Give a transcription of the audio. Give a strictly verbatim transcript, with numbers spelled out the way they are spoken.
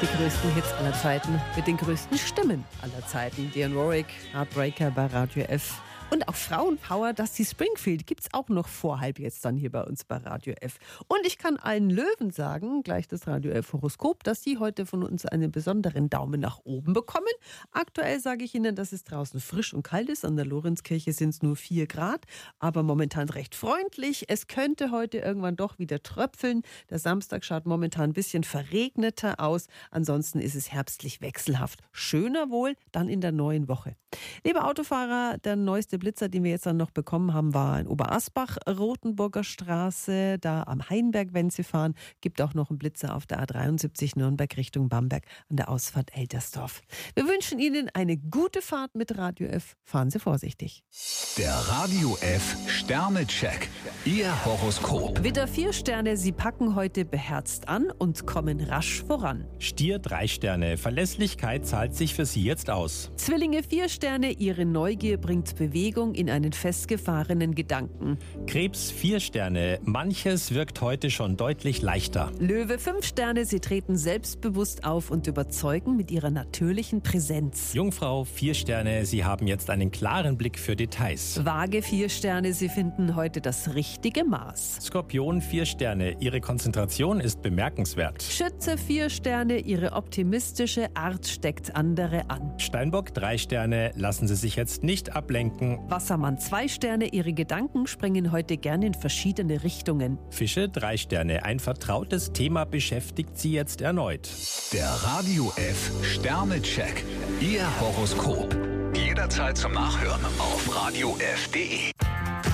Die größten Hits aller Zeiten mit den größten Stimmen aller Zeiten. Dionne Warwick, Heartbreaker bei Radio F. Und auch Frauenpower, Dusty Springfield gibt's auch noch vor halb jetzt dann hier bei uns bei Radio F. Und ich kann allen Löwen sagen, gleich das Radio F Horoskop, dass sie heute von uns einen besonderen Daumen nach oben bekommen. Aktuell sage ich Ihnen, dass es draußen frisch und kalt ist. An der Lorenzkirche sind es nur vier Grad, aber momentan recht freundlich. Es könnte heute irgendwann doch wieder tröpfeln. Der Samstag schaut momentan ein bisschen verregneter aus. Ansonsten ist es herbstlich wechselhaft. Schöner wohl dann in der neuen Woche. Liebe Autofahrer, der neueste Blitzer, den wir jetzt dann noch bekommen haben, war in Oberasbach, Rotenburger Straße, da am Hainberg, wenn Sie fahren. Gibt auch noch einen Blitzer auf der A dreiundsiebzig Nürnberg Richtung Bamberg an der Ausfahrt Eltersdorf. Wir wünschen Ihnen eine gute Fahrt mit Radio F. Fahren Sie vorsichtig. Der Radio F Sternecheck. Ihr Horoskop. Widder vier Sterne, Sie packen heute beherzt an und kommen rasch voran. Stier drei Sterne, Verlässlichkeit zahlt sich für Sie jetzt aus. Zwillinge vier Sterne, Ihre Neugier bringt Bewegung in einen festgefahrenen Gedanken. Krebs vier Sterne, manches wirkt heute schon deutlich leichter. Löwe fünf Sterne, Sie treten selbstbewusst auf und überzeugen mit Ihrer natürlichen Präsenz. Jungfrau vier Sterne, Sie haben jetzt einen klaren Blick für Details. Waage vier Sterne, Sie finden heute das richtige Maß. Skorpion vier Sterne, Ihre Konzentration ist bemerkenswert. Schütze vier Sterne, Ihre optimistische Art steckt andere an. Steinbock drei Sterne, lassen Sie sich jetzt nicht ablenken. Wassermann zwei Sterne, Ihre Gedanken springen heute gerne in verschiedene Richtungen. Fische drei Sterne, ein vertrautes Thema beschäftigt Sie jetzt erneut. Der Radio F Sternecheck. Ihr Horoskop. Jederzeit zum Nachhören auf radio f punkt de.